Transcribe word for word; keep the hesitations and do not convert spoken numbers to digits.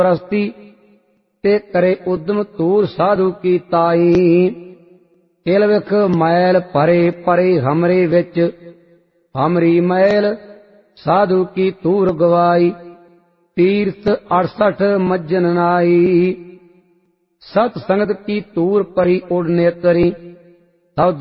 प्रस्ति ते करे उद्यम तूर साधु की ताई। तिल विख मैल परे परे हमरे विच हमरी मैल साधु की तूर गवाई। तीर्थ अड़सठ मज्जन नाई सत संगत की तूर परी उड़ने करी।